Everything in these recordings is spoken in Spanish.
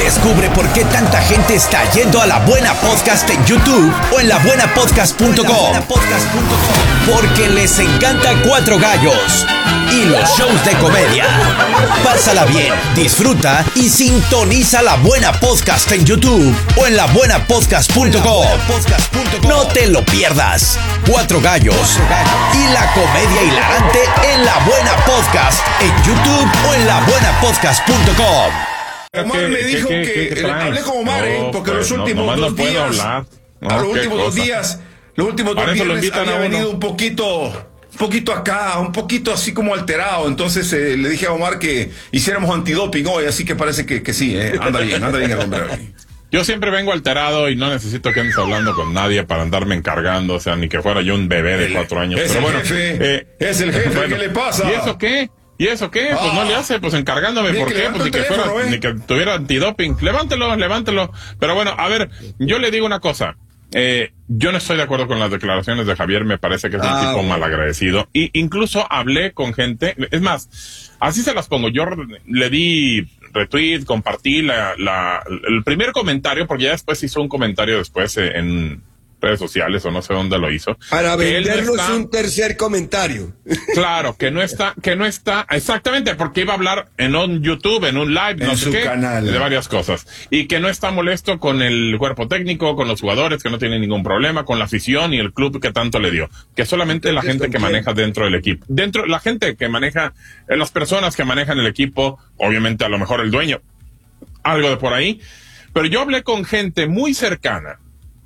Descubre por qué tanta gente está yendo a La Buena Podcast en YouTube o en labuenapodcast.com. Porque les encanta Cuatro Gallos y los shows de comedia. Pásala bien, disfruta y sintoniza La Buena Podcast en YouTube o en labuenapodcast.com. No te lo pierdas. Cuatro Gallos y la comedia hilarante en La Buena Podcast en YouTube o en labuenapodcast.com. Omar me dijo que hablé con Omar, porque los últimos dos días, los últimos dos días había venido un poquito acá, un poquito así como alterado. Entonces le dije a Omar que hiciéramos antidoping hoy, así que parece que sí, anda bien el hombre. Yo siempre vengo alterado y no necesito que andes hablando con nadie para andarme encargando, o sea, ni que fuera yo un bebé de 4 años. Es pero el bueno, jefe, es el jefe, bueno, ¿qué le pasa? ¿Y eso qué? ¿Y eso qué? Pues no le hace, pues encargándome. ¿Por qué? Pues ni que tuviera antidoping. Levántelo. Pero bueno, a ver, yo le digo una cosa. Yo no estoy de acuerdo con las declaraciones de Javier, me parece que es un tipo malagradecido. Y incluso hablé con gente, es más, así se las pongo, yo le di retweet, compartí el primer comentario, porque ya después hizo un comentario después en redes sociales o no sé dónde lo hizo. Para vendernos un tercer comentario. Claro, que no está, exactamente, porque iba a hablar en un YouTube, en un live, no sé qué, canal, de varias cosas. Y que no está molesto con el cuerpo técnico, con los jugadores, que no tiene ningún problema, con la afición y el club que tanto le dio. Que solamente la gente que maneja dentro del equipo. La gente que maneja, las personas que manejan el equipo, obviamente a lo mejor el dueño, algo de por ahí. Pero yo hablé con gente muy cercana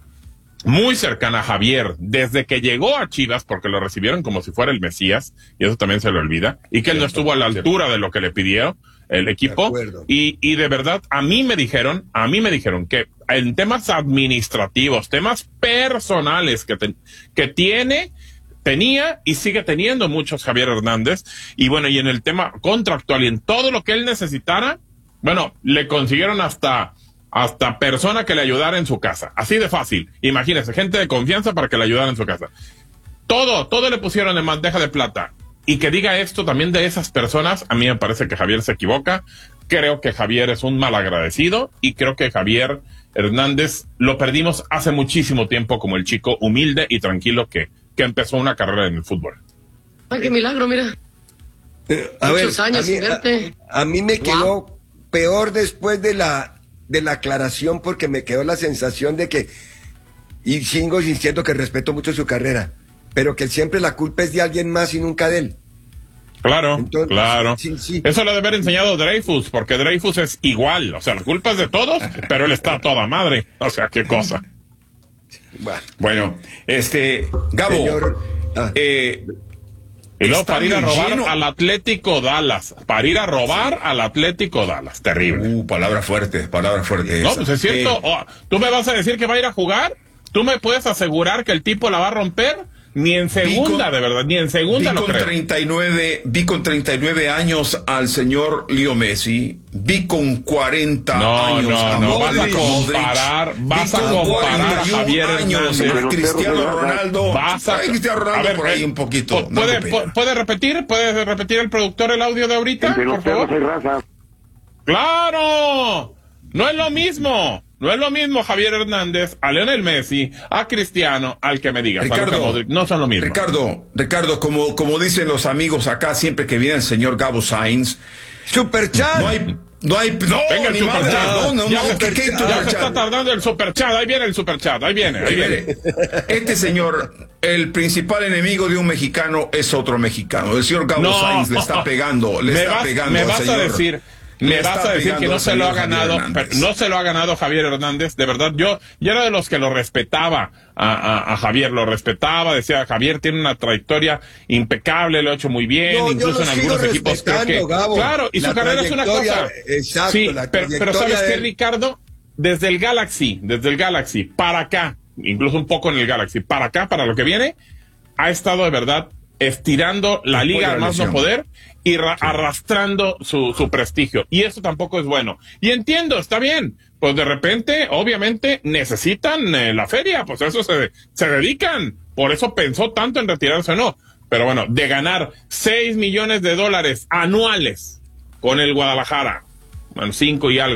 a Javier, desde que llegó a Chivas, porque lo recibieron como si fuera el Mesías, y eso también se lo olvida, y que él no estuvo a la altura de lo que le pidieron el equipo, y de verdad, a mí me dijeron que en temas administrativos, temas personales que tenía y sigue teniendo muchos Javier Hernández, y bueno, y en el tema contractual y en todo lo que él necesitara, bueno, le consiguieron hasta persona que le ayudara en su casa. Así de fácil. Imagínese, gente de confianza para que le ayudara en su casa. Todo le pusieron en bandeja de plata. Y que diga esto también de esas personas, a mí me parece que Javier se equivoca. Creo que Javier es un malagradecido y creo que Javier Hernández lo perdimos hace muchísimo tiempo como el chico humilde y tranquilo que empezó una carrera en el fútbol. Ay, qué milagro, mira. Muchos años sin verte. A mí me quedó peor después de la aclaración, porque me quedó la sensación de que, y sigo diciendo que respeto mucho su carrera, pero que siempre la culpa es de alguien más y nunca de él. Claro, entonces, claro. Sí. Eso lo debe haber enseñado Dreyfus, porque Dreyfus es igual, o sea, la culpa es de todos, pero él está a toda madre, o sea, qué cosa. Bueno, Gabo, señor, y luego para ir a robar al Atlético Dallas. Terrible. Palabra fuerte. No, pues es cierto. ¿Tú me vas a decir que va a ir a jugar? ¿Tú me puedes asegurar que el tipo la va a romper? Ni en segunda, de verdad, ni en segunda lo creo. Vi con 39 años al señor Leo Messi. Vi con 40 años a Modric. Vas a comparar a Javier Hernández. A Cristiano Ronaldo. Cristiano Ronaldo por ahí un poquito. ¿Puede repetir el productor el audio de ahorita, por favor? ¡Claro! No es lo mismo. No es lo mismo Javier Hernández, a Lionel Messi, a Cristiano, al que me digas. Ricardo, Modric, no son lo mismo. Ricardo, como dicen los amigos acá, siempre que viene el señor Gabo Sainz, Superchat. Venga, ni madre. Ya se está tardando el superchat. Ahí viene el superchat. Ahí viene. Este señor, el principal enemigo de un mexicano es otro mexicano. El señor Gabo Sainz le está pegando. Me vas a decir que no se lo ha ganado, no se lo ha ganado Javier Hernández. De verdad, yo era de los que lo respetaba a Javier, decía, Javier tiene una trayectoria impecable, lo ha hecho muy bien, incluso en algunos equipos creo que, Gabo, claro, y su carrera es una cosa. Exacto, sí, pero ¿sabes qué, Ricardo? Desde el Galaxy para acá, incluso un poco en el Galaxy, para acá, para lo que viene, ha estado de verdad estirando la liga al más no poder y arrastrando su prestigio. Y eso tampoco es bueno. Y entiendo, está bien. Pues de repente, obviamente, necesitan la feria. Pues a eso se dedican. Por eso pensó tanto en retirarse o no. Pero bueno, de ganar $6 millones anuales con el Guadalajara, bueno, 5 y algo,